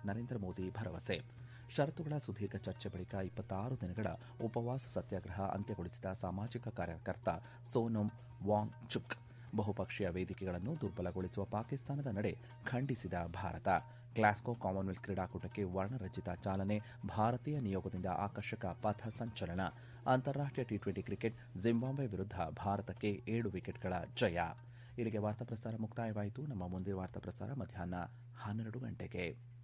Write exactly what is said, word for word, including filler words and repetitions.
ನರೇಂದ್ರ ಮೋದಿ ಭರವಸೆ. ಷರತ್ತುಗಳ ಸುದೀರ್ಘ ಚರ್ಚೆ ಬಳಿಕ ಇಪ್ಪತ್ತಾರು ದಿನಗಳ ಉಪವಾಸ ಸತ್ಯಾಗ್ರಹ ಅಂತ್ಯಗೊಳಿಸಿದ ಸಾಮಾಜಿಕ ಕಾರ್ಯಕರ್ತ ಸೋನಮ್ ವಾಂಗ್ ಚುಕ್. ಬಹುಪಕ್ಷೀಯ ವೇದಿಕೆಗಳನ್ನು ದುರ್ಬಲಗೊಳಿಸುವ ಪಾಕಿಸ್ತಾನದ ನಡೆ ಖಂಡಿಸಿದ ಭಾರತ. ಗ್ಲಾಸ್ಗೋ ಕಾಮನ್ವೆಲ್ತ್ ಕ್ರೀಡಾಕೂಟಕ್ಕೆ ವರ್ಣರಂಜಿತ ಚಾಲನೆ. ಭಾರತೀಯ ನಿಯೋಗದಿಂದ ಆಕರ್ಷಕ ಪಥ ಸಂಚಲನ. ಅಂತಾರಾಷ್ಟೀಯ ಟಿ ಟ್ವೆಂಟಿ ಕ್ರಿಕೆಟ್ ಜಿಂಬಾಬ್ವೆ ವಿರುದ್ಧ ಭಾರತಕ್ಕೆ ಏಳು ವಿಕೆಟ್ಗಳ ಜಯ. ಇಲ್ಲಿಗೆ ವಾರ್ತಾ ಪ್ರಸಾರ ಮುಕ್ತಾಯವಾಯಿತು. ನಮ್ಮ ಮುಂದಿನ ವಾರ್ತಾ ಪ್ರಸಾರ ಮಧ್ಯಾಹ್ನ ಹನ್ನೆರಡು ಗಂಟೆಗೆ.